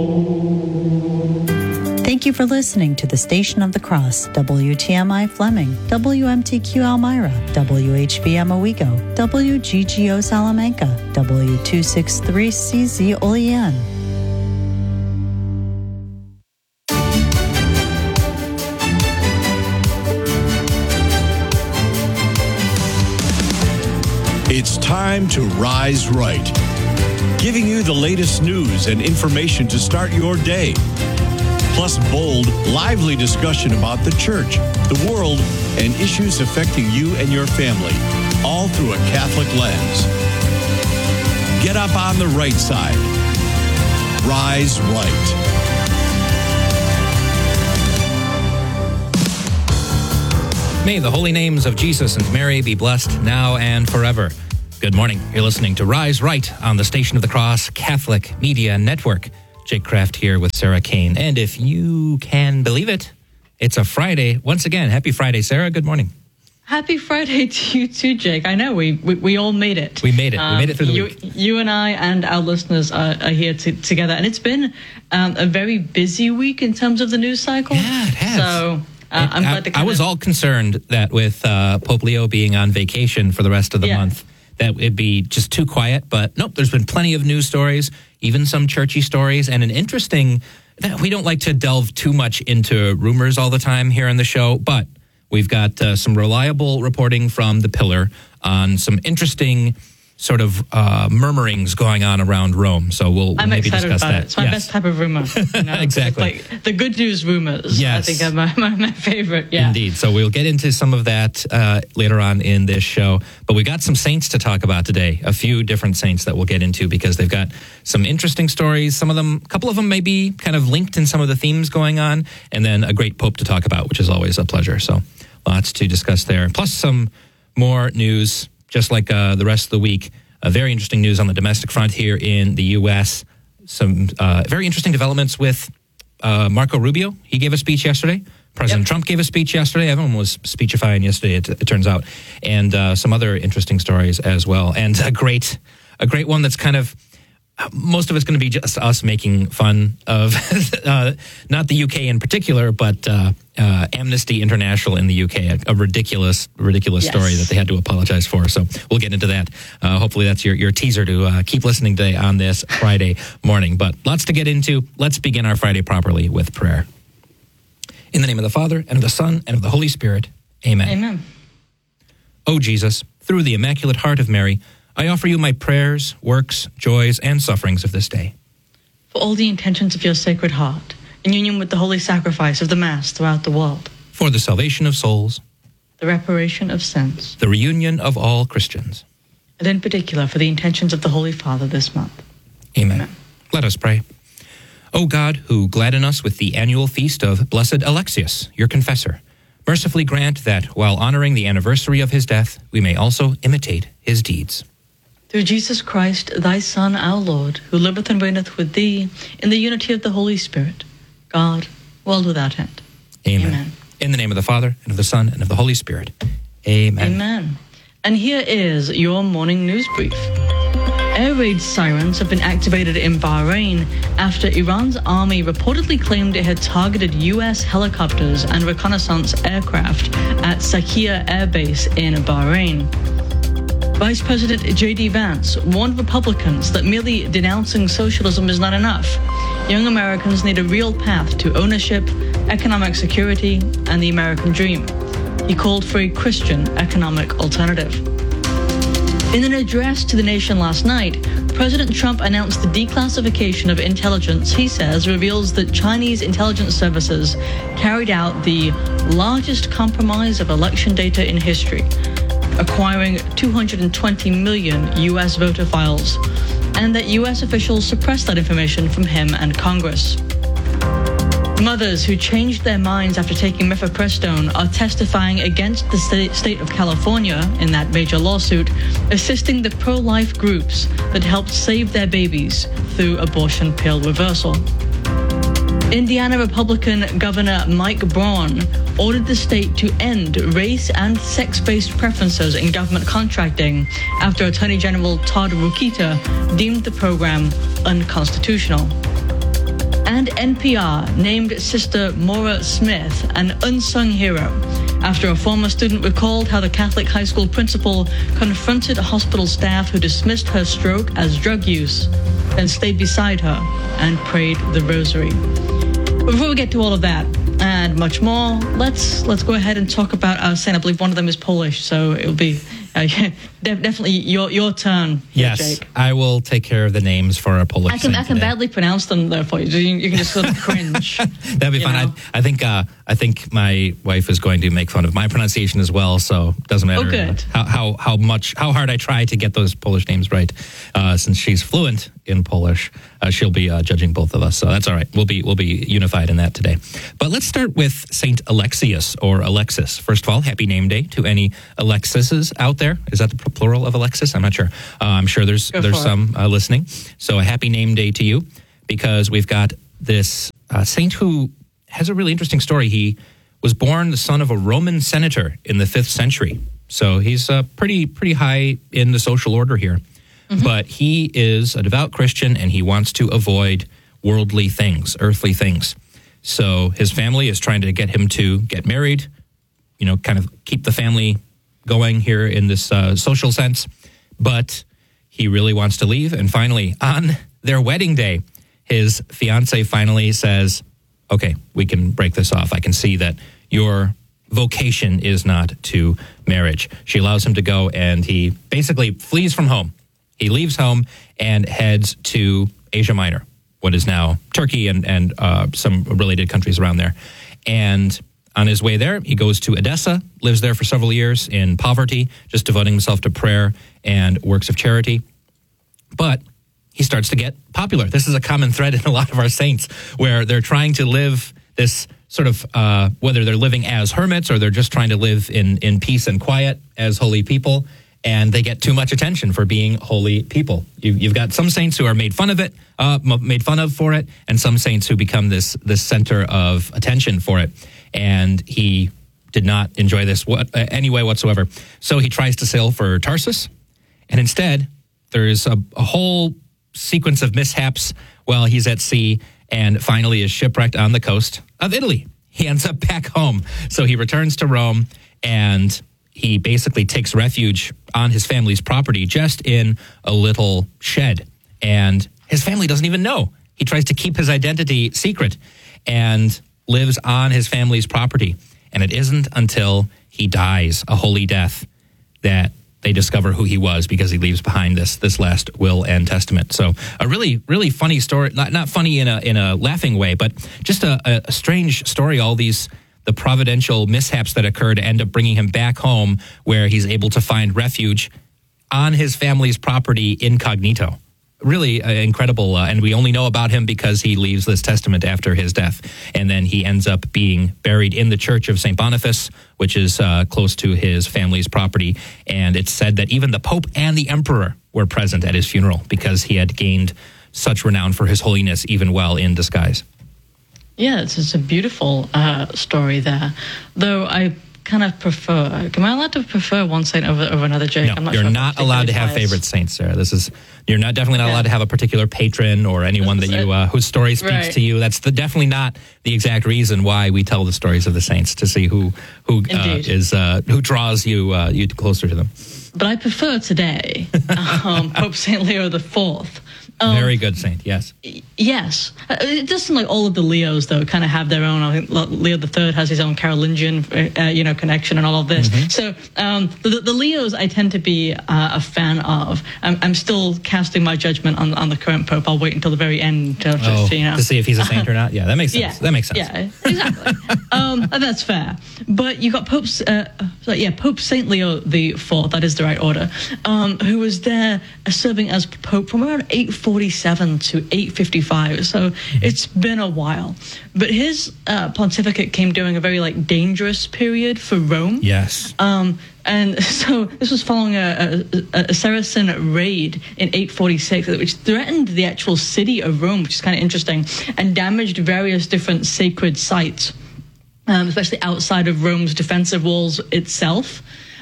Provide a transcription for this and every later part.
Thank you for listening to the Station of the Cross, WTMI Fleming, WMTQ Elmira, WHVM Owego, WGGO Salamanca, W263CZ Olean. It's time to Rise Right, giving you the latest news and information to start your day. Plus bold, lively discussion about the church, the world, and issues affecting you and your family, all through a Catholic lens. Get up on the right side. Rise Right. May the holy names of Jesus and Mary be blessed now and forever. Good morning. You're listening to Rise Right on the Station of the Cross Catholic Media Network. Jake Kraft here with Sarah Kane. And if you can believe it, it's a Friday. Once again, happy Friday, Sarah. Good morning. Happy Friday to you too, Jake. I know we all made it. We made it. We made it through the week. You and I and our listeners are here together. And it's been a very busy week in terms of the news cycle. Yeah, it has. So I'm glad to I was all concerned that with Pope Leo being on vacation for the rest of the month, that it'd be just too quiet. But nope, there's been plenty of news stories, even some churchy stories, and an interesting, we don't like to delve too much into rumors all the time here on the show, but we've got some reliable reporting from The Pillar on some interesting sort of murmurings going on around Rome. So we'll maybe discuss that. It's my best type of rumor. You know? Exactly. Like the good news rumors. Yes. I think are my favorite. Yeah. Indeed. So we'll get into some of that later on in this show. But we got some saints to talk about today. A few different saints that we'll get into because they've got some interesting stories. Some of them, a couple of them may be kind of linked in some of the themes going on. And then a great pope to talk about, which is always a pleasure. So lots to discuss there. Plus some more news, just like the rest of the week. Very interesting news on the domestic front here in the U.S. Some very interesting developments with Marco Rubio. He gave a speech yesterday. President Trump gave a speech yesterday. Everyone was speechifying yesterday, it turns out. And some other interesting stories as well. And a great one that's kind of, most of it's going to be just us making fun of, not the UK in particular, but Amnesty International in the UK, a ridiculous story that they had to apologize for. So we'll get into that. Hopefully that's your teaser to keep listening today on this Friday morning. But lots to get into. Let's begin our Friday properly with prayer. In the name of the Father, and of the Son, and of the Holy Spirit. Amen. Amen. O Jesus, through the Immaculate Heart of Mary, I offer you my prayers, works, joys, and sufferings of this day. For all the intentions of your Sacred Heart, in union with the holy sacrifice of the Mass throughout the world. For the salvation of souls. The reparation of sins. The reunion of all Christians. And in particular for the intentions of the Holy Father this month. Amen. Let us pray. O God, who gladden us with the annual feast of Blessed Alexius, your confessor, mercifully grant that, while honoring the anniversary of his death, we may also imitate his deeds. Through Jesus Christ, thy Son, our Lord, who liveth and reigneth with thee in the unity of the Holy Spirit, God, world without end. Amen. Amen. In the name of the Father, and of the Son, and of the Holy Spirit. Amen. Amen. And here is your morning news brief. Air raid sirens have been activated in Bahrain after Iran's army reportedly claimed it had targeted U.S. helicopters and reconnaissance aircraft at Sakia Air Base in Bahrain. Vice President J.D. Vance warned Republicans that merely denouncing socialism is not enough. Young Americans need a real path to ownership, economic security, and the American dream. He called for a Christian economic alternative. In an address to the nation last night, President Trump announced the declassification of intelligence he says reveals that Chinese intelligence services carried out the largest compromise of election data in history, acquiring 220 million U.S. voter files, and that U.S. officials suppressed that information from him and Congress. Mothers who changed their minds after taking mifepristone are testifying against the state of California in that major lawsuit, assisting the pro-life groups that helped save their babies through abortion pill reversal. Indiana Republican Governor Mike Braun ordered the state to end race and sex-based preferences in government contracting after Attorney General Todd Rokita deemed the program unconstitutional. And NPR named Sister Maura Smith an unsung hero after a former student recalled how the Catholic high school principal confronted hospital staff who dismissed her stroke as drug use, then stayed beside her and prayed the rosary. Before we get to all of that and much more, let's go ahead and talk about our saint. I believe one of them is Polish, so it'll be definitely your turn. Yes, Jake. I will take care of the names for our Polish. I can badly pronounce them though for you. You can just sort of cringe. That'd be fun. I think my wife is going to make fun of my pronunciation as well. So it doesn't matter good. how hard I try to get those Polish names right. Since she's fluent in Polish, she'll be judging both of us. So that's all right. We'll be unified in that today. But let's start with Saint Alexius or Alexis. First of all, happy name day to any Alexises out there. Is that the plural of Alexis? I'm not sure. I'm sure there's some listening. So a happy name day to you, because we've got this saint who has a really interesting story. He was born the son of a Roman senator in the 5th century. So he's pretty high in the social order here. Mm-hmm. But he is a devout Christian, and he wants to avoid worldly things, earthly things. So his family is trying to get him to get married, kind of keep the family going here in this social sense. But he really wants to leave. And finally, on their wedding day, his fiancée finally says, okay, we can break this off. I can see that your vocation is not to marriage. She allows him to go, and he basically flees from home. He leaves home and heads to Asia Minor, what is now Turkey and some related countries around there. And on his way there, he goes to Edessa, lives there for several years in poverty, just devoting himself to prayer and works of charity. But he starts to get popular. This is a common thread in a lot of our saints, where they're trying to live this sort of, whether they're living as hermits or they're just trying to live in peace and quiet as holy people, and they get too much attention for being holy people. You've got some saints who are made fun of for it, and some saints who become this center of attention for it. And he did not enjoy this any way whatsoever. So he tries to sail for Tarsus, and instead there's a whole sequence of mishaps while he's at sea, and finally is shipwrecked on the coast of Italy. He ends up back home. So he returns to Rome, and he basically takes refuge on his family's property, just in a little shed. And his family doesn't even know. He tries to keep his identity secret and lives on his family's property. And it isn't until he dies a holy death that they discover who he was, because he leaves behind this last will and testament. So a really, really funny story, not funny in a laughing way, but just a strange story. All the providential mishaps that occurred end up bringing him back home, where he's able to find refuge on his family's property incognito. Really incredible. And we only know about him because he leaves this testament after his death. And then he ends up being buried in the church of St. Boniface, which is close to his family's property. And it's said that even the Pope and the Emperor were present at his funeral, because he had gained such renown for his holiness, even while in disguise. Yeah, it's a beautiful story there. Though I kind of prefer, am I allowed to prefer one saint over another, Jake? No, I'm not you're sure not allowed to have favorite saints, Sarah. You're definitely not allowed to have a particular patron or anyone that you whose story speaks to you. That's definitely not the exact reason why we tell the stories of the saints, to see who draws you closer to them. But I prefer today Pope St. Leo IV. Very good saint, yes. Yes. It does seem like all of the Leos, though, kind of have their own. I think Leo III has his own Carolingian, connection and all of this. Mm-hmm. So the Leos I tend to be a fan of. I'm still casting my judgment on the current Pope. I'll wait until the very end to see if he's a saint or not. Yeah, that makes sense. Yeah, that makes sense. Yeah, exactly. That's fair. But you got Pope St. Leo IV, that is the right order, who was there serving as Pope from around 847 to 855. So it's been a while. But his pontificate came during a very dangerous period for Rome. Yes. And so this was following a Saracen raid in 846, which threatened the actual city of Rome, which is kind of interesting, and damaged various different sacred sites, especially outside of Rome's defensive walls itself.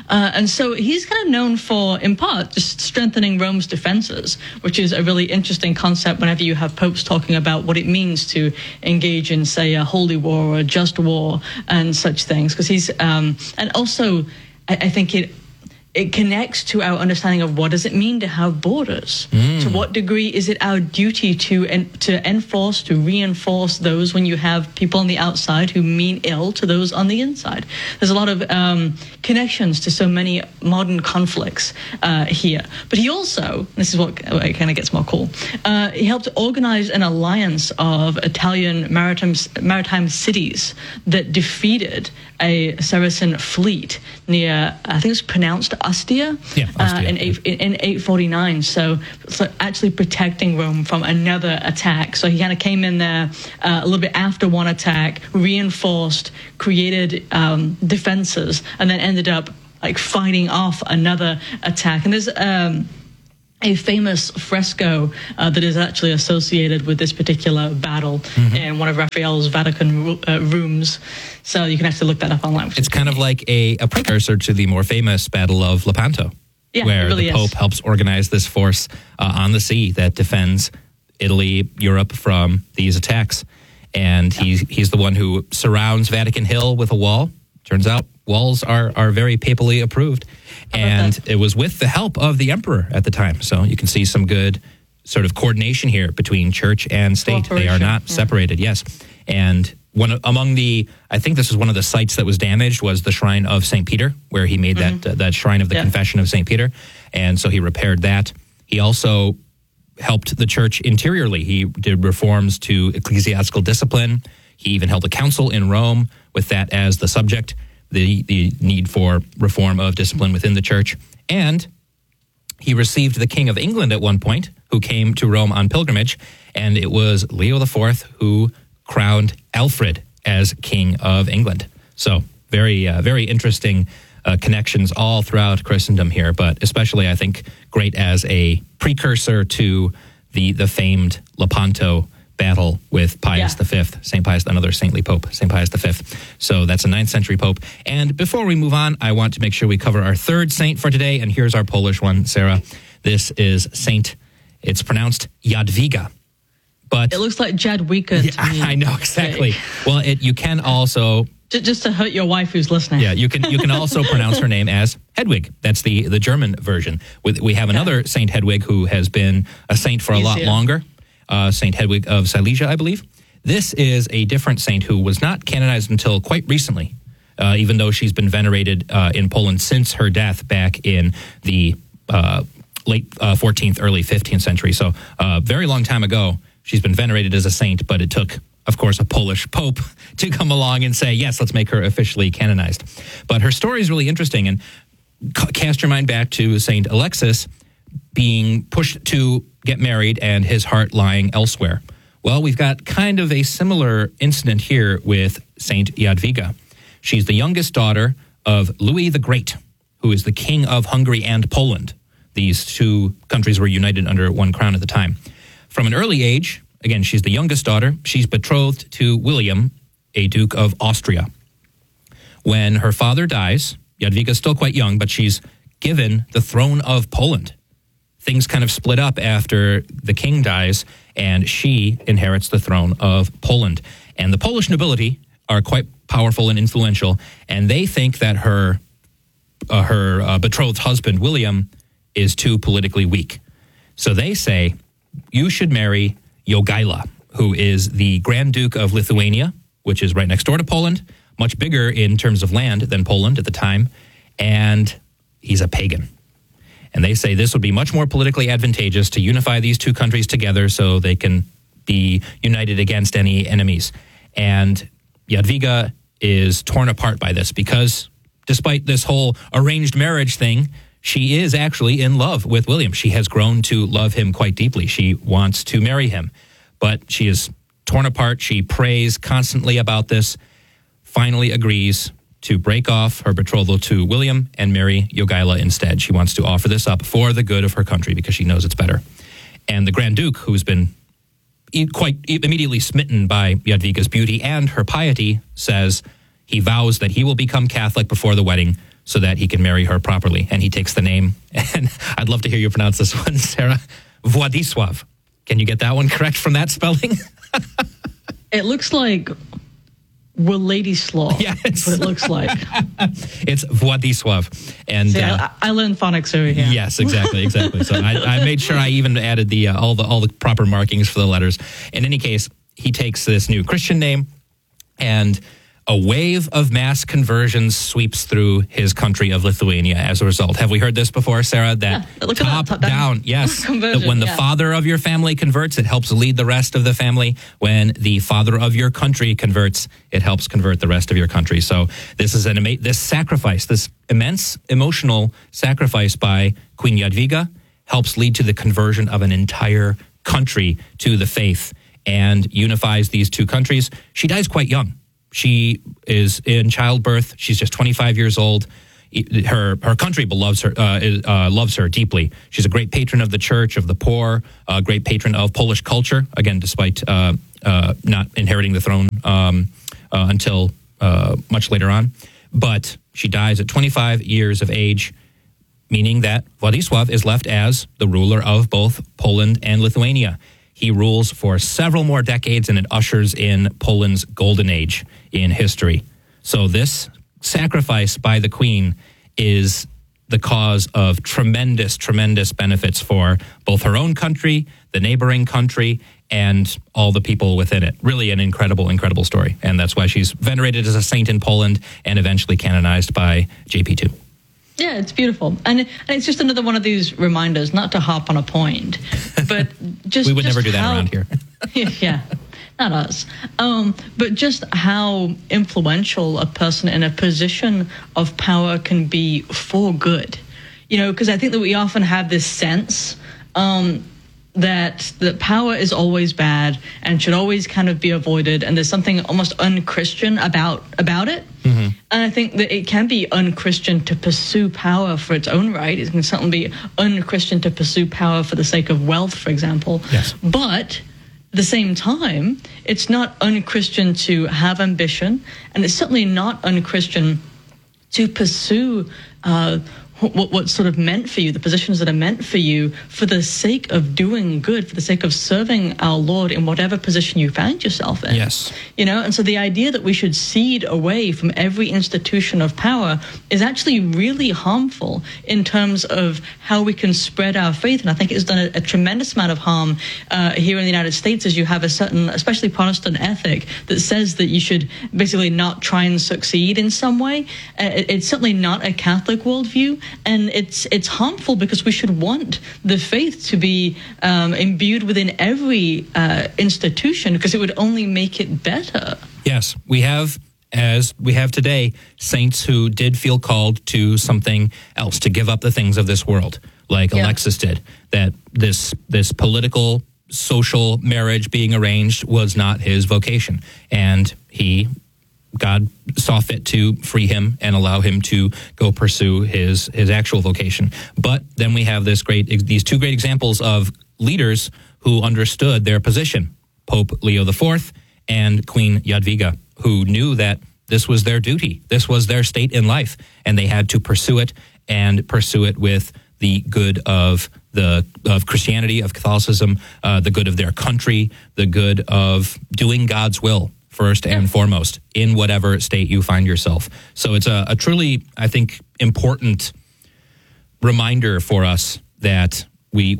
And so he's kind of known for, in part, just strengthening Rome's defenses, which is a really interesting concept whenever you have popes talking about what it means to engage in, say, a holy war or a just war and such things. Because he's, and also, I think it connects to our understanding of what does it mean to have borders. To what degree is it our duty to enforce, to reinforce those when you have people on the outside who mean ill to those on the inside? There's a lot of connections to so many modern conflicts here. But he also, this is what kind of gets more cool, he helped organize an alliance of Italian maritime cities that defeated a Saracen fleet near, I think it's pronounced Ostia, in 849. So actually protecting Rome from another attack. So he kind of came in there a little bit after one attack, reinforced, created defenses, and then ended up like fighting off another attack. And there's a famous fresco that is actually associated with this particular battle in one of Raphael's Vatican rooms. So you can actually look that up online. It's kind of like a precursor to the more famous Battle of Lepanto, where really the Pope helps organize this force on the sea that defends Italy, Europe from these attacks. And he's the one who surrounds Vatican Hill with a wall. Turns out walls are very papally approved. And it was with the help of the emperor at the time. So you can see some good sort of coordination here between church and state. They are not separated, yes. And I think this is one of the sites that was damaged was the shrine of St. Peter, where he made that shrine of the Confession of St. Peter. And so he repaired that. He also helped the church interiorly. He did reforms to ecclesiastical discipline. He even held a council in Rome with that as the subject, the need for reform of discipline within the church. And he received the King of England at one point, who came to Rome on pilgrimage, and it was Leo IV who crowned Alfred as King of England. So very, very interesting connections all throughout Christendom here, but especially, I think, great as a precursor to the famed Lepanto battle with Pius V, St. Pius, another saintly pope, St. Pius V. So that's a 9th century pope. And before we move on, I want to make sure we cover our third saint for today, and here's our Polish one, Sarah. This is Saint, it's pronounced Jadwiga. But it looks like Jadwiga to me. I know, exactly. Well, you can also... Just to hurt your wife who's listening. Yeah, you can also pronounce her name as Hedwig. That's the German version. We have another Saint Hedwig who has been a saint for a lot longer. Saint Hedwig of Silesia, I believe. This is a different saint who was not canonized until quite recently, even though she's been venerated in Poland since her death back in the late 14th, early 15th century. So a very long time ago, she's been venerated as a saint, but it took, of course, a Polish pope to come along and say, yes, let's make her officially canonized. But her story is really interesting, and cast your mind back to Saint Alexis being pushed to get married and his heart lying elsewhere. Well, we've got kind of a similar incident here with Saint Jadwiga. She's the youngest daughter of Louis the Great, who is the king of Hungary and Poland. These two countries were united under one crown at the time. From an early age, again, she's the youngest daughter, she's betrothed to William, a Duke of Austria. When her father dies, Jadwiga's still quite young, but she's given the throne of Poland. Things kind of split up after the king dies, and she inherits the throne of Poland. And the Polish nobility are quite powerful and influential, and they think that her betrothed husband, William, is too politically weak. So they say, you should marry Jogaila, who is the Grand Duke of Lithuania, which is right next door to Poland, much bigger in terms of land than Poland at the time, and he's a pagan. And they say this would be much more politically advantageous to unify these two countries together so they can be united against any enemies. And Jadwiga is torn apart by this because despite this whole arranged marriage thing, she is actually in love with William. She has grown to love him quite deeply. She wants to marry him, but she is torn apart. She prays constantly about this, finally agrees to break off her betrothal to William and marry Jogaila instead. She wants to offer this up for the good of her country because she knows it's better. And the Grand Duke, who's been quite immediately smitten by Jadwiga's beauty and her piety, says he vows that he will become Catholic before the wedding so that he can marry her properly. And he takes the name, and I'd love to hear you pronounce this one, Sarah, Władysław. Can you get that one correct from that spelling? It looks like Lady Slaw. Yeah, that's what it looks like. It's Władysław. And I learned phonics over here. Yes, exactly. So I made sure I even added the all the proper markings for the letters. In any case, he takes this new Christian name, and a wave of mass conversions sweeps through his country of Lithuania as a result. Have we heard this before, Sarah? That top down, yes. That when the father of your family converts, it helps lead the rest of the family. When the father of your country converts, it helps convert the rest of your country. So this is this sacrifice, this immense emotional sacrifice by Queen Jadwiga helps lead to the conversion of an entire country to the faith and unifies these two countries. She dies quite young. She is in childbirth. She's just 25 years old. Her country loves her deeply. She's a great patron of the church, of the poor, a great patron of Polish culture, again, despite not inheriting the throne until much later on. But she dies at 25 years of age, meaning that Władysław is left as the ruler of both Poland and Lithuania. He rules for several more decades, and it ushers in Poland's golden age in history. So this sacrifice by the queen is the cause of tremendous, tremendous benefits for both her own country, the neighboring country, and all the people within it. Really an incredible, incredible story. And that's why she's venerated as a saint in Poland and eventually canonized by JP2. Yeah, it's beautiful. And it's just another one of these reminders, not to hop on a point, but just... We would never do that around here. Yeah, not us. But just how influential a person in a position of power can be for good. Because I think that we often have this sense that power is always bad and should always kind of be avoided, and there's something almost unchristian about it. Mm-hmm. And I think that it can be unchristian to pursue power for its own right. It can certainly be unchristian to pursue power for the sake of wealth, for example. Yes. But at the same time, it's not unchristian to have ambition, and it's certainly not unchristian to pursue what's sort of meant for you, the positions that are meant for you, for the sake of doing good, for the sake of serving our Lord in whatever position you find yourself in. Yes. And so the idea that we should cede away from every institution of power is actually really harmful in terms of how we can spread our faith. And I think it's done a tremendous amount of harm here in the United States, as you have a certain, especially Protestant ethic that says that you should basically not try and succeed in some way. It's certainly not a Catholic worldview. And it's harmful because we should want the faith to be imbued within every institution, because it would only make it better. Yes, we have, as we have today, saints who did feel called to something else, to give up the things of this world, like Alexis did, that this political, social marriage being arranged was not his vocation. And God saw fit to free him and allow him to go pursue his actual vocation. But then we have these two great examples of leaders who understood their position, Pope Leo IV and Queen Jadwiga, who knew that this was their duty, this was their state in life, and they had to pursue it, and pursue it with the good of Christianity, of Catholicism, the good of their country, the good of doing God's will first and foremost in whatever state you find yourself. So it's a truly, I think, important reminder for us that the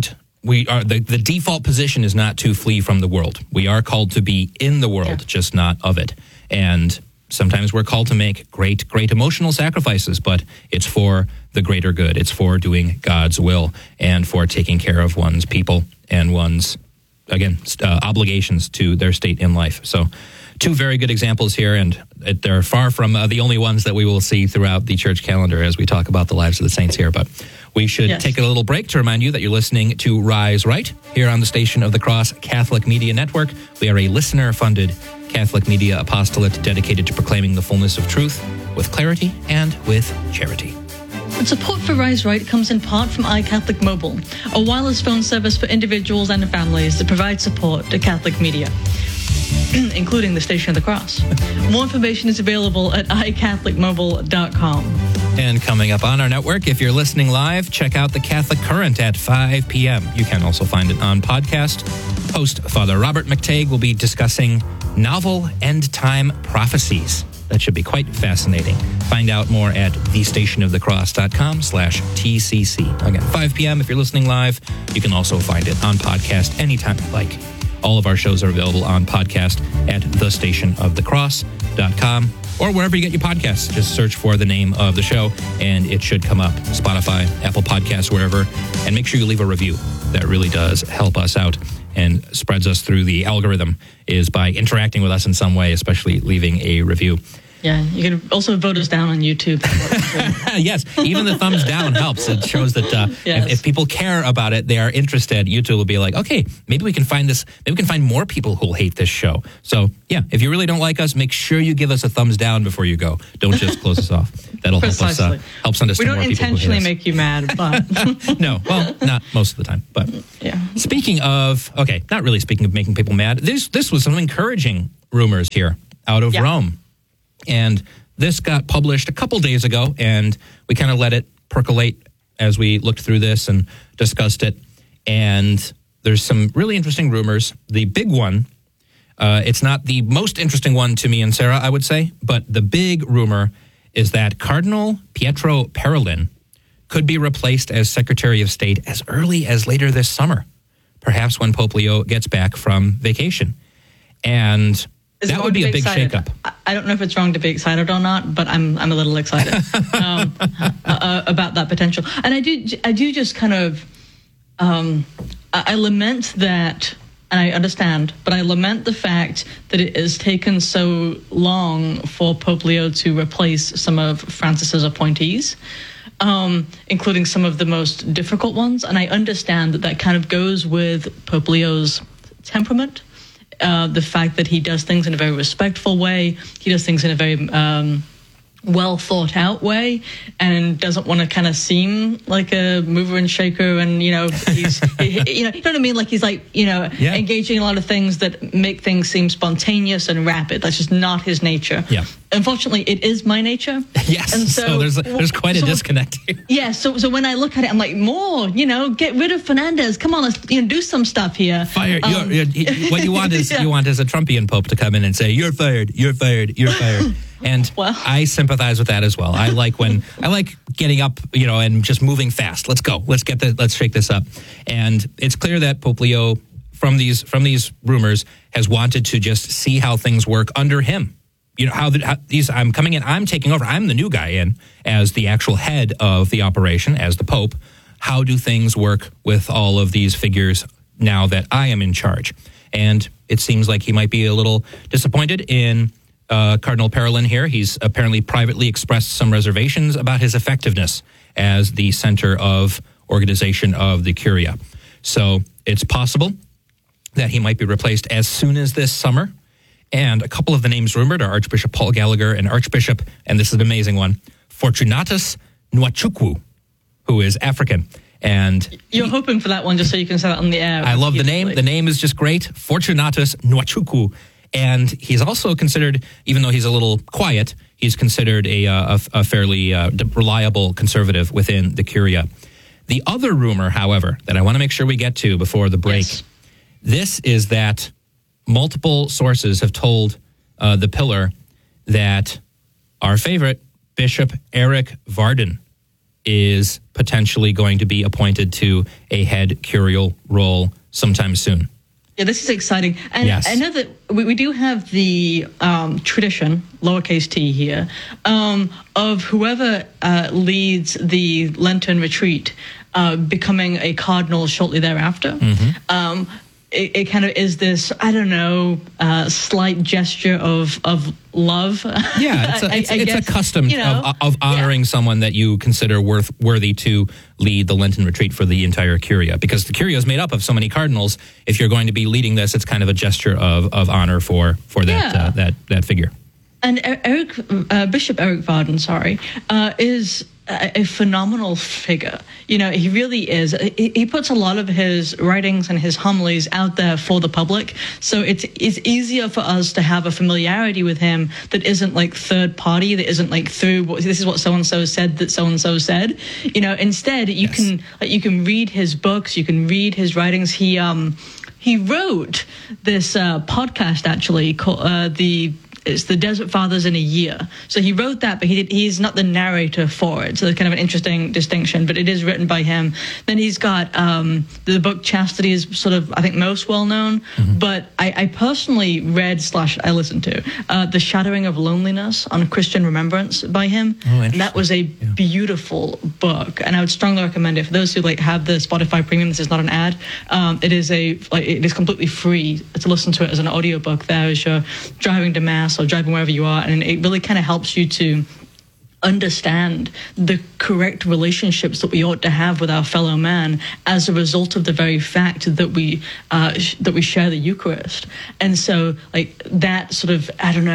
default position is not to flee from the world. We are called to be in the world, just not of it. And sometimes we're called to make great emotional sacrifices, but it's for the greater good. It's for doing God's will and for taking care of one's people and one's, again, obligations to their state in life. So two very good examples here, and they're far from the only ones that we will see throughout the church calendar as we talk about the lives of the saints here. But we should take a little break to remind you that you're listening to Rise Right here on the Station of the Cross Catholic Media Network. We are a listener-funded Catholic media apostolate dedicated to proclaiming the fullness of truth with clarity and with charity. And support for Rise Right comes in part from iCatholic Mobile, a wireless phone service for individuals and families that provides support to Catholic media, including the Station of the Cross. More information is available at iCatholicMobile.com. And coming up on our network, if you're listening live, check out the Catholic Current at 5 p.m. You can also find it on podcast. Host Father Robert McTague will be discussing novel end-time prophecies. That should be quite fascinating. Find out more at thestationofthecross.com/TCC. Again, 5 p.m. if you're listening live. You can also find it on podcast anytime you like. All of our shows are available on podcast at thestationofthecross.com or wherever you get your podcasts. Just search for the name of the show and it should come up. Spotify, Apple Podcasts, wherever. And make sure you leave a review. That really does help us out and spreads us through the algorithm is by interacting with us in some way, especially leaving a review. Yeah, you can also vote us down on YouTube. Yes, even the thumbs down helps. It shows that if people care about it, they are interested. YouTube will be like, okay, maybe we can find this. Maybe we can find more people who will hate this show. So, yeah, if you really don't like us, make sure you give us a thumbs down before you go. Don't just close us off. That'll help us helps understand more people. We don't intentionally make you mad, but no, well, not most of the time. But yeah. Speaking of, not really speaking of making people mad. This was some encouraging rumors here out of Rome. And this got published a couple days ago, and we kind of let it percolate as we looked through this and discussed it. And there's some really interesting rumors. The big one, it's not the most interesting one to me and Sarah, I would say, but the big rumor is that Cardinal Pietro Parolin could be replaced as Secretary of State as early as later this summer, perhaps when Pope Leo gets back from vacation. And that would be a big shakeup. I don't know if it's wrong to be excited or not, but I'm a little excited about that potential. And I do just kind of I lament that, and I understand, but I lament the fact that it has taken so long for Pope Leo to replace some of Francis's appointees, including some of the most difficult ones. And I understand that kind of goes with Pope Leo's temperament. The fact that he does things in a very respectful way, he does things in a very well thought out way, and doesn't want to kind of seem like a mover and shaker. And he's you know what I mean? Like he's like engaging in a lot of things that make things seem spontaneous and rapid. That's just not his nature. Yeah. Unfortunately, it is my nature. Yes. And so there's quite a disconnect here. Yeah. So when I look at it, I'm like, more. Get rid of Fernandez. Come on, let's do some stuff here. Fire. What you want is you want as a Trumpian pope to come in and say, "You're fired. You're fired. You're fired." And I sympathize with that as well. I like getting up, and just moving fast. Let's go. Let's shake this up. And it's clear that Pope Leo, from these rumors, has wanted to just see how things work under him. I'm coming in, I'm taking over. I'm the new guy in as the actual head of the operation, as the Pope. How do things work with all of these figures now that I am in charge? And it seems like he might be a little disappointed in Cardinal Parolin here. He's apparently privately expressed some reservations about his effectiveness as the center of organization of the Curia. So it's possible that he might be replaced as soon as this summer. And a couple of the names rumored are Archbishop Paul Gallagher and Archbishop, and this is an amazing one, Fortunatus Nwachukwu, who is African. And you're hoping for that one just so you can say that on the air. I love the name. The name is just great. Fortunatus Nwachukwu. And he's also considered, even though he's a little quiet, he's considered a fairly reliable conservative within the Curia. The other rumor, however, that I want to make sure we get to before the break, this is that multiple sources have told the Pillar that our favorite, Bishop Eric Varden, is potentially going to be appointed to a head curial role sometime soon. Yeah, this is exciting. And I know that we do have the tradition, lowercase t here, of whoever leads the Lenten retreat becoming a cardinal shortly thereafter. Mm-hmm. It kind of is this, I don't know, slight gesture of love. Yeah, it's a custom of honoring someone that you consider worthy to lead the Lenten retreat for the entire Curia. Because the Curia is made up of so many cardinals. If you're going to be leading this, it's kind of a gesture of honor for that figure. And Bishop Eric Varden, is a phenomenal figure. He really is. He puts a lot of his writings and his homilies out there for the public. So it's easier for us to have a familiarity with him that isn't like third party, that isn't like through this is what so-and-so said that so-and-so said. Instead you can read his books, you can read his writings. He wrote this podcast actually called it's the Desert Fathers in a Year. So he wrote that, but he's not the narrator for it. So there's kind of an interesting distinction, but it is written by him. Then he's got the book Chastity is sort of, I think, most well known. Mm-hmm. But I personally read / I listened to The Shattering of Loneliness on Christian Remembrance by him. Oh, and that was a beautiful book. And I would strongly recommend it for those who have the Spotify Premium. This is not an ad. It is completely free to listen to it as an audiobook there as you're driving to Mass or driving wherever you are, and it really kind of helps you to understand the correct relationships that we ought to have with our fellow man as a result of the very fact that we share the Eucharist. And so that sort of,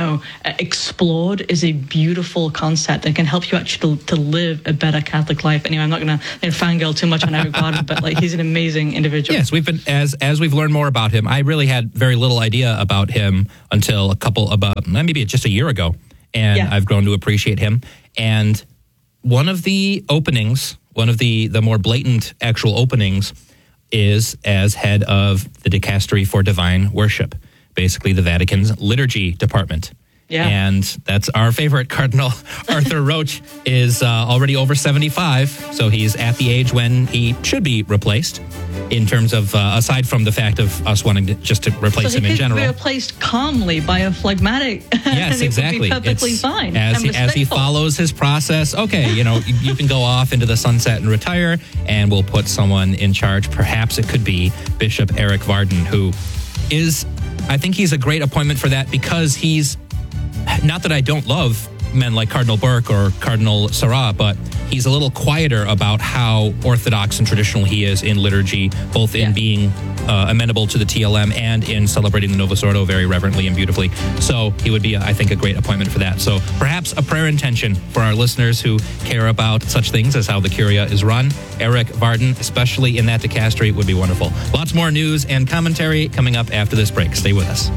explored is a beautiful concept that can help you actually to live a better Catholic life. Anyway, I'm not going to fangirl too much on Eric Varden, but he's an amazing individual. Yes, we've been as we've learned more about him. I really had very little idea about him until maybe just a year ago. And I've grown to appreciate him. And one of the openings, one of the more blatant actual openings, is as head of the Dicastery for Divine Worship, basically the Vatican's liturgy department. Yeah. And that's our favorite Cardinal. Arthur Roach is already over 75, so he's at the age when he should be replaced in terms of, aside from the fact of us wanting to replace him in general. So he could be replaced calmly by a phlegmatic. Yes, exactly. It would be perfectly fine. As he follows his process, you can go off into the sunset and retire, and we'll put someone in charge. Perhaps it could be Bishop Eric Varden, who is, I think he's a great appointment for that because he's, not that I don't love men like Cardinal Burke or Cardinal Sarah, but he's a little quieter about how orthodox and traditional he is in liturgy, both in being amenable to the TLM and in celebrating the Novus Ordo very reverently and beautifully. So he would be, I think, a great appointment for that. So perhaps a prayer intention for our listeners who care about such things as how the Curia is run. Eric Varden, especially in that dicastery, would be wonderful. Lots more news and commentary coming up after this break. Stay with us.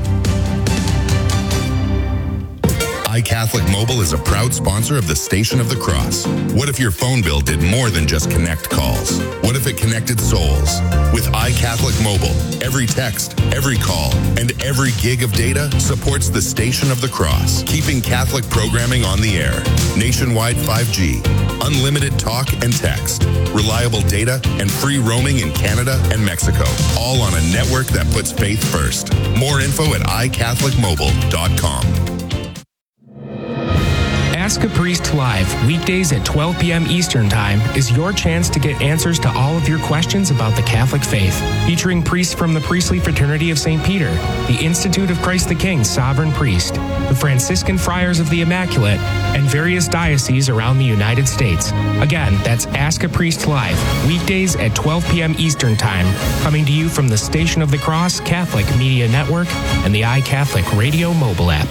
iCatholic Mobile is a proud sponsor of the Station of the Cross. What if your phone bill did more than just connect calls? What if it connected souls? With iCatholic Mobile, every text, every call, and every gig of data supports the Station of the Cross, keeping Catholic programming on the air. Nationwide 5G, unlimited talk and text, reliable data, and free roaming in Canada and Mexico, all on a network that puts faith first. More info at iCatholicMobile.com. Ask a Priest Live, weekdays at 12 p.m. Eastern Time, is your chance to get answers to all of your questions about the Catholic faith. Featuring priests from the Priestly Fraternity of St. Peter, the Institute of Christ the King Sovereign Priest, the Franciscan Friars of the Immaculate, and various dioceses around the United States. Again, that's Ask a Priest Live, weekdays at 12 p.m. Eastern Time, coming to you from the Station of the Cross Catholic Media Network and the iCatholic Radio mobile app.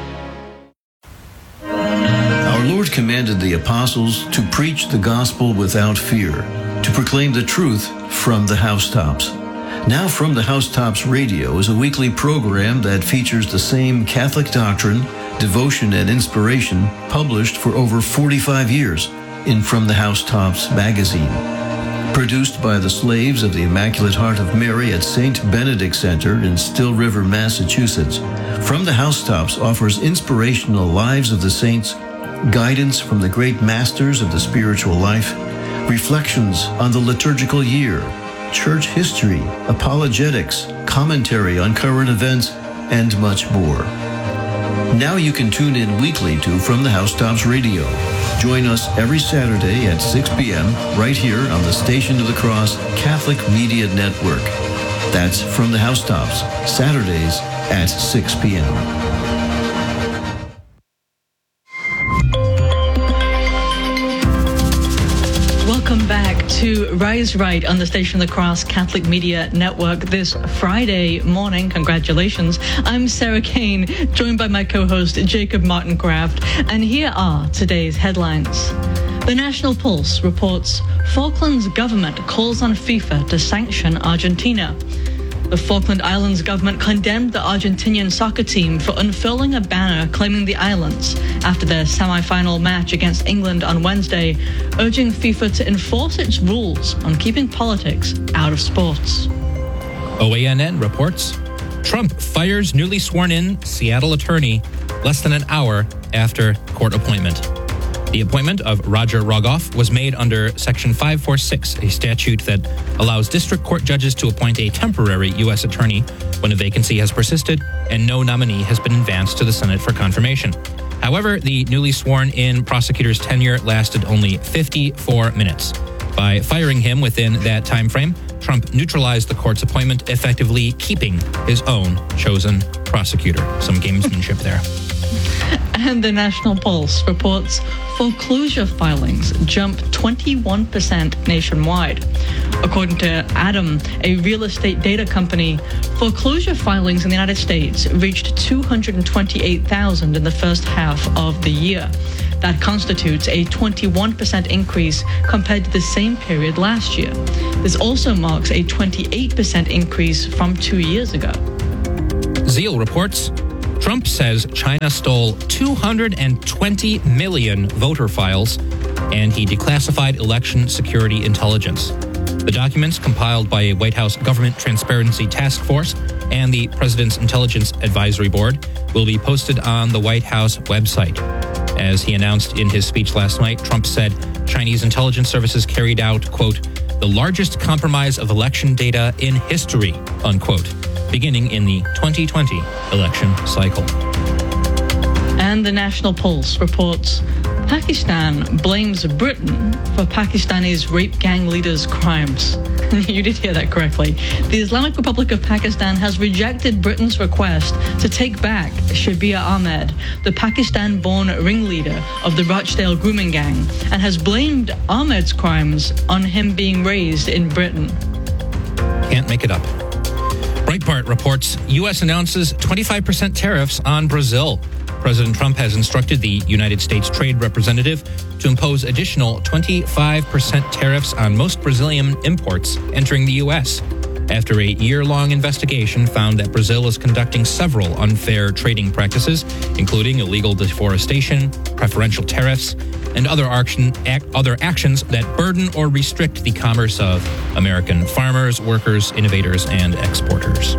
Our Lord commanded the apostles to preach the gospel without fear, to proclaim the truth from the housetops. Now From the Housetops Radio is a weekly program that features the same Catholic doctrine, devotion, and inspiration published for over 45 years in From the Housetops magazine. Produced by the slaves of the Immaculate Heart of Mary at St. Benedict Center in Still River, Massachusetts, From the Housetops offers inspirational lives of the saints, guidance from the great masters of the spiritual life, reflections on the liturgical year, church history, apologetics, commentary on current events, and much more. Now you can tune in weekly to From the Housetops Radio. Join us every Saturday at 6 p.m. right here on the Station of the Cross Catholic Media Network. That's From the Housetops, Saturdays at 6 p.m. Welcome back to Rise Right on the Station of the Cross Catholic Media Network this Friday morning. Congratulations. I'm Sarah Kane, joined by my co-host Jacob Martin Kraft, and here are today's headlines. The National Pulse reports Falklands government calls on FIFA to sanction Argentina. The Falkland Islands government condemned the Argentinian soccer team for unfurling a banner claiming the islands after their semi-final match against England on Wednesday, urging FIFA to enforce its rules on keeping politics out of sports. OANN reports Trump fires newly sworn-in Seattle attorney less than an hour after court appointment. The appointment of Roger Rogoff was made under Section 546, a statute that allows district court judges to appoint a temporary U.S. attorney when a vacancy has persisted and no nominee has been advanced to the Senate for confirmation. However, the newly sworn-in prosecutor's tenure lasted only 54 minutes. By firing him within that time frame, Trump neutralized the court's appointment, effectively keeping his own chosen prosecutor. Some gamesmanship there. And the National Pulse reports foreclosure filings jump 21% nationwide. According to Adam, a real estate data company, foreclosure filings in the United States reached 228,000 in the first half of the year. That constitutes a 21% increase compared to the same period last year. This also marks a 28% increase from 2 years ago. Zeal reports Trump says China stole 220 million voter files, and he declassified election security intelligence. The documents, compiled by a White House Government Transparency Task Force and the President's Intelligence Advisory Board, will be posted on the White House website. As he announced in his speech last night, Trump said Chinese intelligence services carried out, quote, the largest compromise of election data in history, unquote, beginning in the 2020 election cycle. And the National Pulse reports Pakistan blames Britain for Pakistani's rape gang leader's crimes. You did hear that correctly. The Islamic Republic of Pakistan has rejected Britain's request to take back Shabir Ahmed, the Pakistan-born ringleader of the Rochdale grooming gang, and has blamed Ahmed's crimes on him being raised in Britain. Can't make it up. Breitbart reports U.S. announces 25% tariffs on Brazil. President Trump has instructed the United States Trade Representative to impose additional 25% tariffs on most Brazilian imports entering the U.S. after a year-long investigation found that Brazil is conducting several unfair trading practices, including illegal deforestation, preferential tariffs, and other actions that burden or restrict the commerce of American farmers, workers, innovators, and exporters.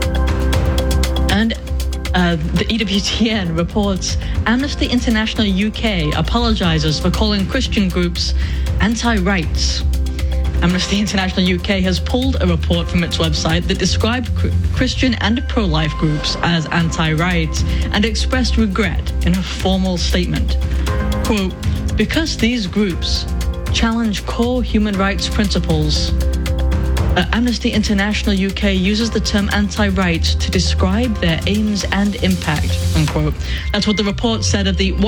And the EWTN reports Amnesty International UK apologizes for calling Christian groups anti-rights. Amnesty International UK has pulled a report from its website that described Christian and pro-life groups as anti-rights and expressed regret in a formal statement. Quote, because these groups challenge core human rights principles, Amnesty International UK uses the term anti-rights to describe their aims and impact, unquote. That's what the report said of the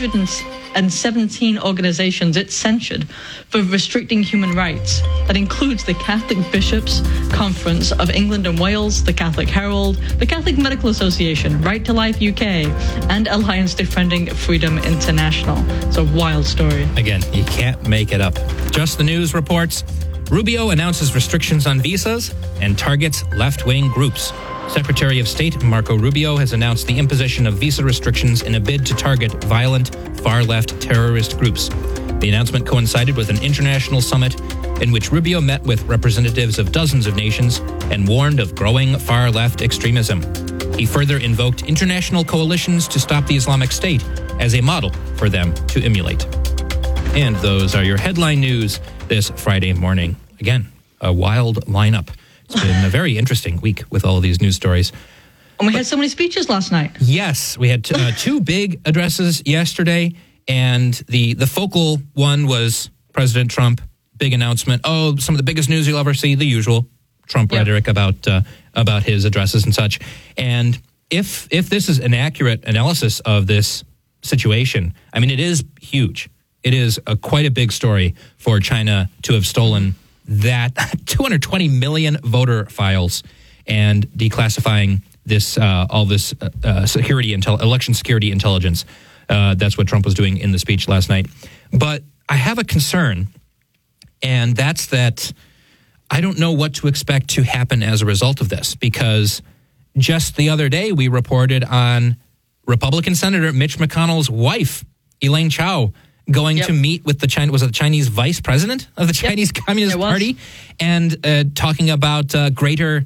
117 organizations it censured for restricting human rights. That includes the Catholic Bishops' Conference of England and Wales, the Catholic Herald, the Catholic Medical Association, Right to Life UK, and Alliance Defending Freedom International. It's a wild story. Again, you can't make it up. Just the News reports Rubio announces restrictions on visas and targets left-wing groups. Secretary of State Marco Rubio has announced the imposition of visa restrictions in a bid to target violent, far-left terrorist groups. The announcement coincided with an international summit in which Rubio met with representatives of dozens of nations and warned of growing far-left extremism. He further invoked international coalitions to stop the Islamic State as a model for them to emulate. And those are your headline news this Friday morning. Again, a wild lineup. It's been a very interesting week with all of these news stories. And we had so many speeches last night. Yes, we had two big addresses yesterday, and the focal one was President Trump, big announcement. Oh, some of the biggest news you'll ever see, the usual Trump rhetoric about his addresses and such. And if this is an accurate analysis of this situation, I mean, it is huge. It is quite a big story for China to have stolen that 220 million voter files and declassifying this all this election security intelligence. That's what Trump was doing in the speech last night. But I have a concern, and that's that I don't know what to expect to happen as a result of this, because just the other day we reported on Republican Senator Mitch McConnell's wife, Elaine Chao, going to meet with the Chinese vice president of the Chinese Communist Party, and talking about greater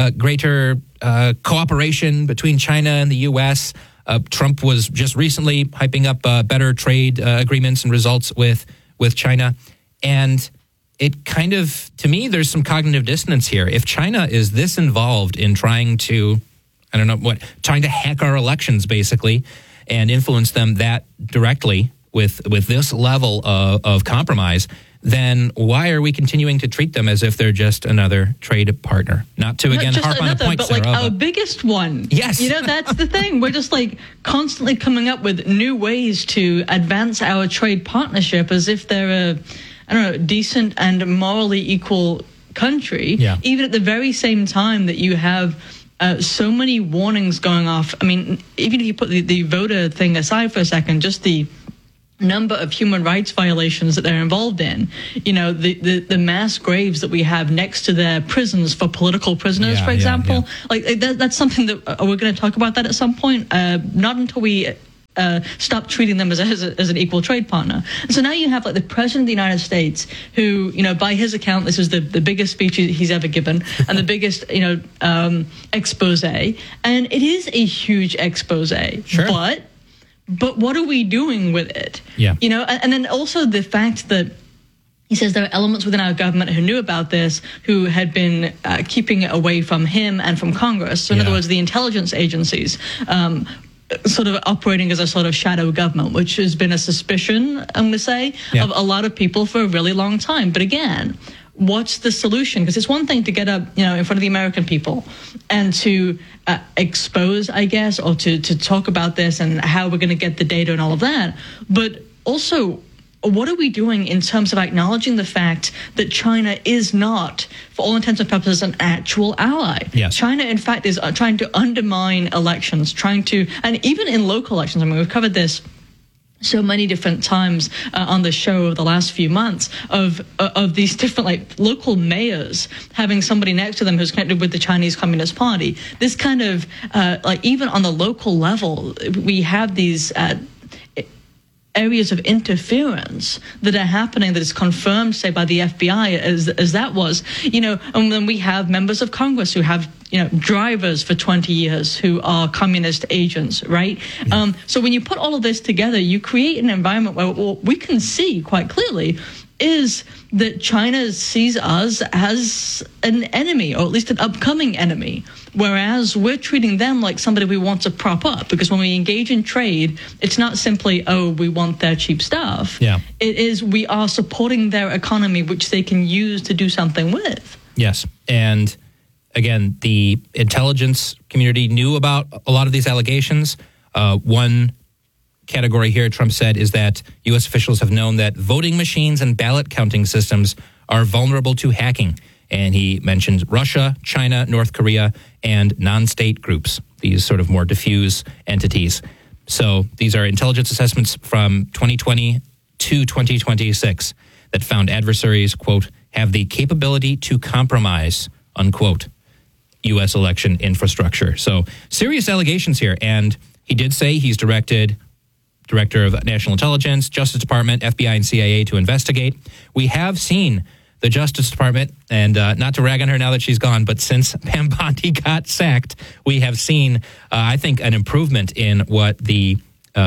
cooperation between China and the U.S. Trump was just recently hyping up better trade agreements and results with China. And it kind of, to me, there's some cognitive dissonance here. If China is this involved in trying to, trying to hack our elections, basically, and influence them that directly with this level of compromise, then why are we continuing to treat them as if they're just another trade partner? Not to, again, harp on the point, but Sarah, like our biggest one. Yes. That's the thing. We're just like constantly coming up with new ways to advance our trade partnership as if they're a decent and morally equal country. Yeah. Even at the very same time that you have so many warnings going off. I mean, even if you put the voter thing aside for a second, just the number of human rights violations that they're involved in, the mass graves that we have next to their prisons for political prisoners, for example, that's something that we're going to talk about that at some point, not until we stop treating them as an equal trade partner. And so now you have like the president of the United States who, by his account, this is the biggest speech he's ever given and the biggest, expose. And it is a huge expose. Sure. But what are we doing with it? Yeah. And then also the fact that he says there are elements within our government who knew about this, who had been keeping it away from him and from Congress. So in other words, the intelligence agencies sort of operating as a sort of shadow government, which has been a suspicion, I'm going to say, of a lot of people for a really long time. But again, what's the solution? Because it's one thing to get up, in front of the American people and to expose, I guess, or to talk about this and how we're going to get the data and all of that. But also, what are we doing in terms of acknowledging the fact that China is not, for all intents and purposes, an actual ally? Yes. China, in fact, is trying to undermine elections, and even in local elections, I mean, we've covered this so many different times on the show over the last few months of these different local mayors having somebody next to them who's connected with the Chinese Communist Party. This kind of even on the local level, we have these areas of interference that are happening that is confirmed, say, by the FBI as that was, and then we have members of Congress who have, drivers for 20 years who are communist agents, right? Yeah. So when you put all of this together, you create an environment where what we can see quite clearly is that China sees us as an enemy, or at least an upcoming enemy, whereas we're treating them like somebody we want to prop up, because when we engage in trade, it's not simply, we want their cheap stuff. Yeah. It is, we are supporting their economy, which they can use to do something with. Yes. And again, the intelligence community knew about a lot of these allegations. One category here, Trump said, is that U.S. officials have known that voting machines and ballot counting systems are vulnerable to hacking. And he mentioned Russia, China, North Korea, and non-state groups, these sort of more diffuse entities. So these are intelligence assessments from 2020 to 2026 that found adversaries, quote, have the capability to compromise, unquote, U.S. election infrastructure. So serious allegations here. And he did say he's directed Director of National Intelligence, Justice Department, FBI, and CIA to investigate. We have seen the Justice Department, and not to rag on her now that she's gone, but since Pam Bondi got sacked, we have seen, I think, an improvement in what the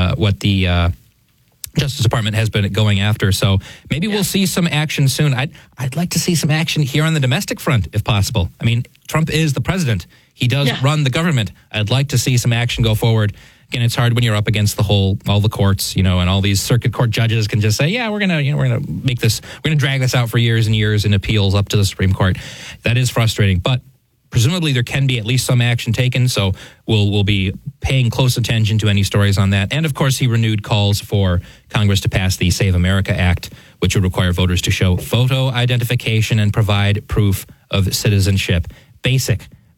Justice Department has been going after. So maybe we'll see some action soon. I'd like to see some action here on the domestic front, if possible. I mean, Trump is the president. He does run the government. I'd like to see some action go forward. Again, it's hard when you're up against all the courts, and all these circuit court judges can just say, we're gonna make this, we're gonna drag this out for years and years in appeals up to the Supreme Court. That is frustrating, but presumably there can be at least some action taken. So we'll be paying close attention to any stories on that. And of course, he renewed calls for Congress to pass the Save America Act, which would require voters to show photo identification and provide proof of citizenship. Basic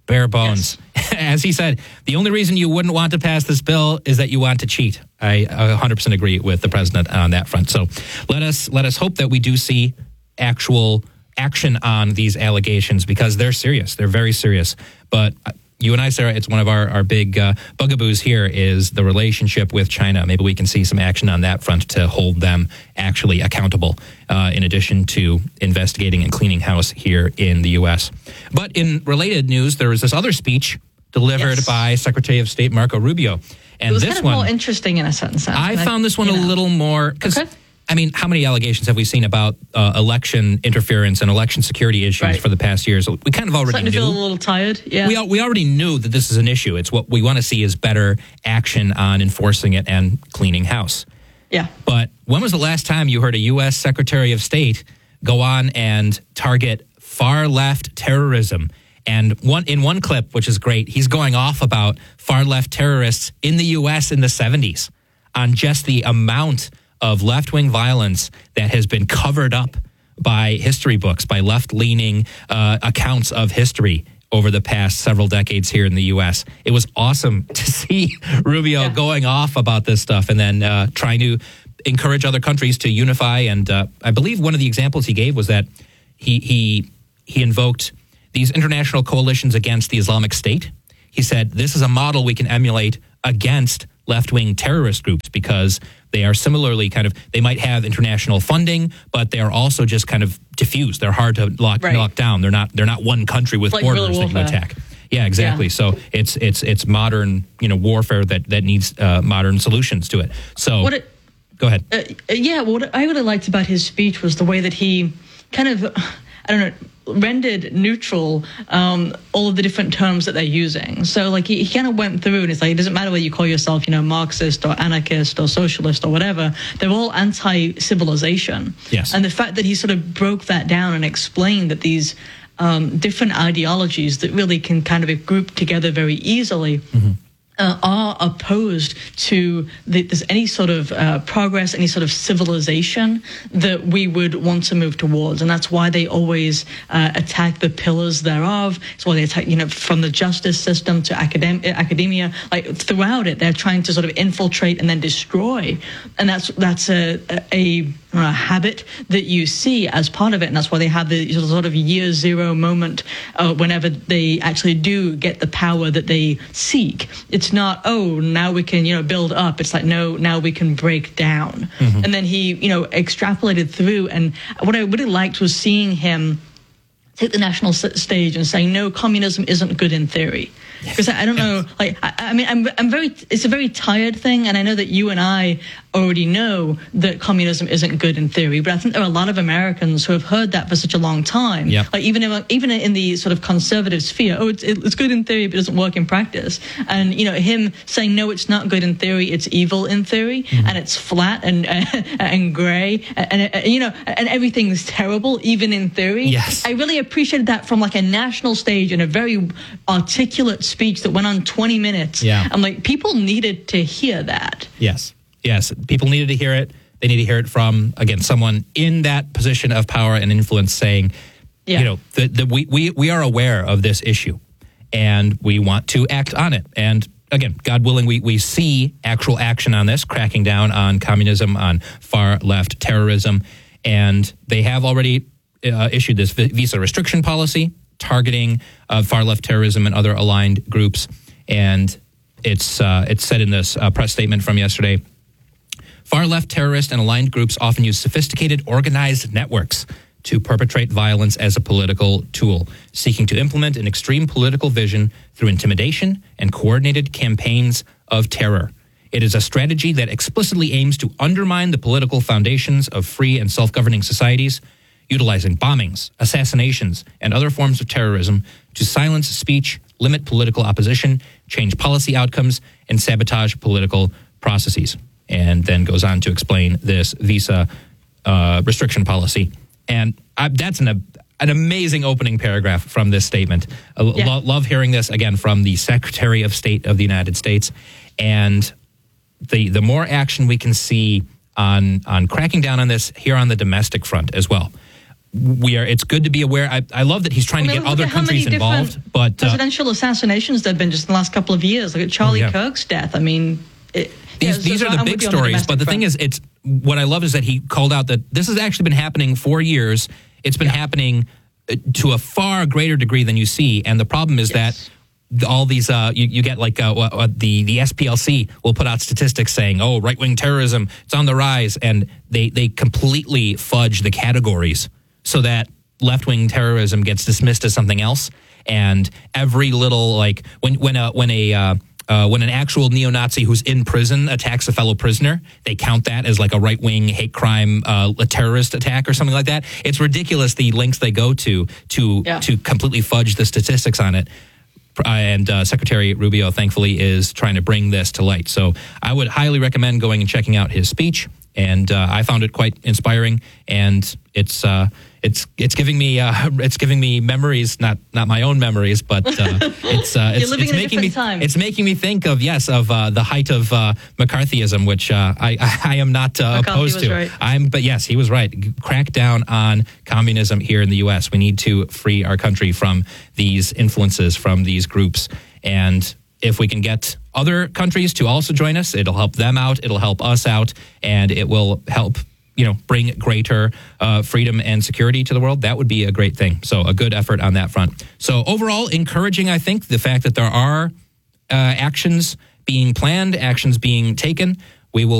bare bones. Yes. As he said, the only reason you wouldn't want to pass this bill is that you want to cheat. I 100% agree with the president on that front. So let us hope that we do see actual action on these allegations, because they're serious. They're very serious. But you and I, Sarah, it's one of our big bugaboos here is the relationship with China. Maybe we can see some action on that front to hold them actually accountable, in addition to investigating and cleaning house here in the U.S. But in related news, there was this other speech delivered by Secretary of State Marco Rubio. And it was this kind of one, more interesting in a certain sense. I found this one a little more... Okay. I mean, how many allegations have we seen about election interference and election security issues for the past years? We kind of already Starting to knew. feel a little tired. Yeah, we already knew that this is an issue. It's what we want to see is better action on enforcing it and cleaning house. Yeah. But when was the last time you heard a U.S. Secretary of State go on and target far left terrorism? And in one clip, which is great, he's going off about far left terrorists in the U.S. in the 70s on just the amount of left-wing violence that has been covered up by history books, by left-leaning accounts of history over the past several decades here in the U.S. It was awesome to see Rubio going off about this stuff and then trying to encourage other countries to unify. And I believe one of the examples he gave was that he invoked these international coalitions against the Islamic State. He said, this is a model we can emulate against left-wing terrorist groups because they are similarly they might have international funding, but they are also just kind of diffused. They're hard to lock down. They're not one country with like borders that you attack. Yeah, exactly. Yeah. So it's modern, warfare that needs modern solutions to it. So go ahead. What I really liked about his speech was the way that he kind of, rendered neutral all of the different terms that they're using. So he kind of went through and it's like, it doesn't matter whether you call yourself, Marxist or anarchist or socialist or whatever, they're all anti-civilization. Yes. And the fact that he sort of broke that down and explained that these different ideologies that really can kind of be grouped together very easily are opposed to there's any sort of progress, any sort of civilization that we would want to move towards. And that's why they always attack the pillars thereof. It's why they attack, from the justice system to academia. Throughout it, they're trying to sort of infiltrate and then destroy. And that's a habit that you see as part of it. And that's why they have the sort of year zero moment whenever they actually do get the power that they seek. It's not, now we can, build up. It's like, no, now we can break down. And then he, extrapolated through. And what I really liked was seeing him take the national stage and saying, no, communism isn't good in theory. Because I don't know, it's a very tired thing. And I know that you and I already know that communism isn't good in theory, but I think there are a lot of Americans who have heard that for such a long time. Yep. Even in the sort of conservative sphere, it's good in theory, but it doesn't work in practice. And him saying no, it's not good in theory, it's evil in theory, and it's flat and gray, and everything's terrible even in theory. Yes. I really appreciated that from a national stage in a very articulate speech that went on 20 minutes. Yeah. I'm like, people needed to hear that. Yes. People needed to hear it. They need to hear it from, again, someone in that position of power and influence saying, we are aware of this issue and we want to act on it. And again, God willing, we see actual action on this, cracking down on communism, on far left terrorism. And they have already issued this visa restriction policy targeting far left terrorism and other aligned groups. And it's said in this press statement from yesterday, far left terrorist and aligned groups often use sophisticated organized networks to perpetrate violence as a political tool, seeking to implement an extreme political vision through intimidation and coordinated campaigns of terror. It is a strategy that explicitly aims to undermine the political foundations of free and self-governing societies, utilizing bombings, assassinations, and other forms of terrorism to silence speech, limit political opposition, change policy outcomes, and sabotage political processes. And then goes on to explain this visa restriction policy. And that's an amazing opening paragraph from this statement. Love hearing this, again, from the Secretary of State of the United States. And the more action we can see on cracking down on this here on the domestic front as well. it's good to be aware. I love that he's trying to get other countries involved. But presidential assassinations there have been just in the last couple of years, like at Charlie Kirk's death. I mean, these are the big stories. But the thing is, what I love is that he called out that this has actually been happening for years. It's been happening to a far greater degree than you see. And the problem is that all these, you get like the SPLC will put out statistics saying, oh, right-wing terrorism, it's on the rise. And they completely fudge the categories so that left-wing terrorism gets dismissed as something else. And every little, like, when an actual neo-Nazi who's in prison attacks a fellow prisoner, they count that as like a right-wing hate crime, a terrorist attack or something like that. It's ridiculous the lengths they go to completely fudge the statistics on it. And Secretary Rubio, thankfully, is trying to bring this to light. So I would highly recommend going and checking out his speech. And I found it quite inspiring, and it's giving me memories, not my own memories, but it's making me think of the height of McCarthyism, which I am not opposed to. Right. But yes, he was right. Crack down on communism here in the U.S. We need to free our country from these influences, from these groups, and if we can get other countries to also join us, it'll help them out, it'll help us out, and it will help, bring greater freedom and security to the world. That would be a great thing. So a good effort on that front. So overall, encouraging, I think, the fact that there are actions being planned, actions being taken. We will